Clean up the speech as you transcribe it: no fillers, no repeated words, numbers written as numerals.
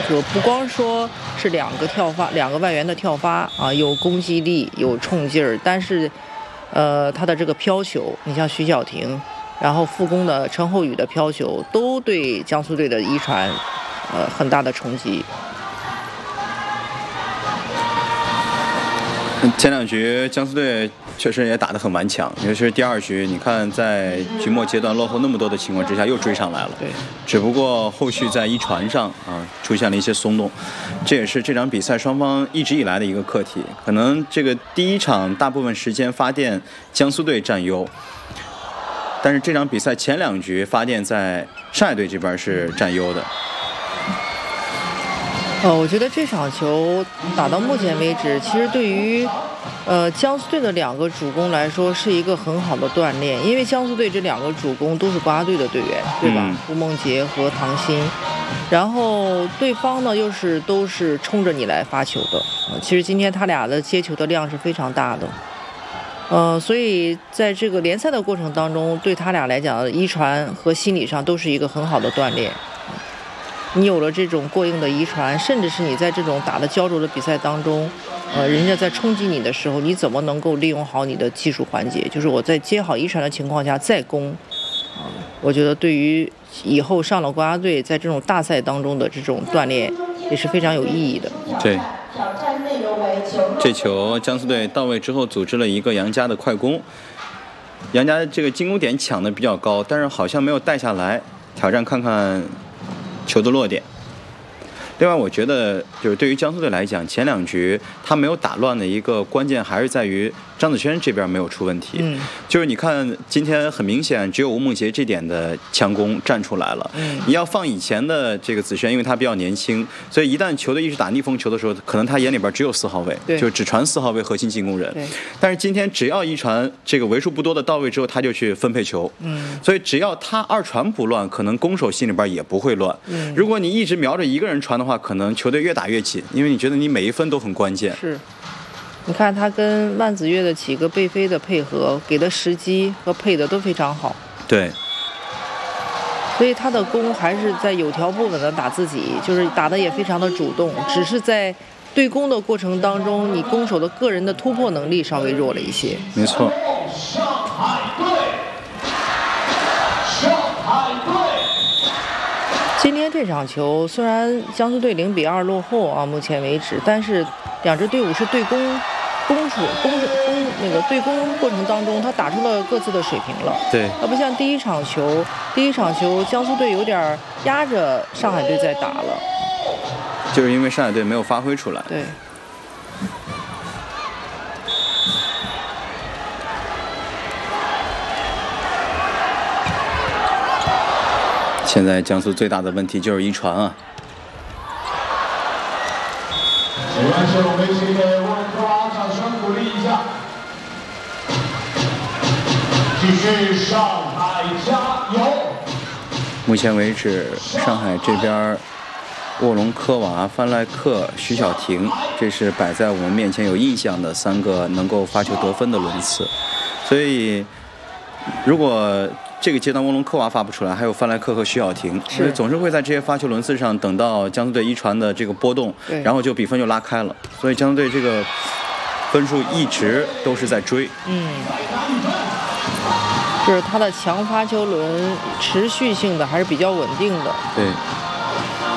说，不光说是两个外援的跳发啊，有攻击力，有冲劲儿，但是，他的这个飘球，你像徐晓婷，然后副攻的陈厚宇的飘球，都对江苏队的一传，很大的冲击。 前两局江苏队确实也打得很顽强，尤其是第二局，你看在局末阶段落后那么多的情况之下，又追上来了。 对， 只不过后续在一传上啊出现了一些松动，这也是这场比赛双方一直以来的一个课题。可能这个第一场大部分时间发电江苏队占优，但是这场比赛前两局发电在上海队这边是占优的。 我觉得这场球打到目前为止，其实对于江苏队的两个主攻来说是一个很好的锻炼，因为江苏队这两个主攻都是国家队的队员，对吧？吴梦洁和唐鑫，然后对方呢都是冲着你来发球的。其实今天他俩的接球的量是非常大的。所以在这个联赛的过程当中，对他俩来讲，一传和心理上都是一个很好的锻炼。你有了这种过硬的一传，甚至是你在这种打得焦灼的比赛当中，人家在冲击你的时候，你怎么能够利用好你的技术环节？就是我在接好一传的情况下再攻，我觉得对于以后上了国家队，在这种大赛当中的这种锻炼也是非常有意义的。 对，这球江苏队到位之后，组织了一个杨佳的快攻，杨佳这个进攻点抢的比较高，但是好像没有带下来，挑战看看球的落点。另外，我觉得就是对于江苏队来讲，前两局他没有打乱的一个关键还是在于张子萱这边没有出问题。就是你看今天很明显只有吴梦洁这点的强攻站出来了。你要放以前的这个子萱，因为他比较年轻，所以一旦球队一直打逆风球的时候，可能他眼里边只有4号位，就只传4号位核心进攻人。但是今天只要一传这个为数不多的到位之后，他就去分配球。所以只要他二传不乱，可能攻手心里边也不会乱。如果你一直瞄着一个人传的话，可能球队越打越紧，因为你觉得你每一分都很关键。 是，你看他跟万子悦的几个背飞的配合，给的时机和配的都非常好。 对， 所以他的攻还是在有条不紊的打自己，就是打的也非常的主动，只是在对攻的过程当中，你攻手的个人的突破能力稍微弱了一些。 没错。 今天这场球虽然江苏队0-2落后啊，目前为止，但是两支队伍是对攻那个对攻过程当中，他打出了各自的水平了。 对， 不像第一场球江苏队有点压着上海队在打了， 就是因为上海队没有发挥出来。 对。 现在江苏最大的问题就是一传啊。 没关系，我们一起给沃伦科娃掌声鼓励一下。继续，上海加油！ 目前为止，上海这边沃隆科娃、范赖克、徐晓婷，这是摆在我们面前有印象的3个能够发球得分的轮次。所以，如果这个阶段沃隆科娃发不出来，还有范赖克和徐晓婷，所以总是会在这些发球轮次上等到江苏队一传的这个波动，然后就比分就拉开了。所以江苏队这个分数一直都是在追。 就是他的强发球轮持续性的还是比较稳定的。 对。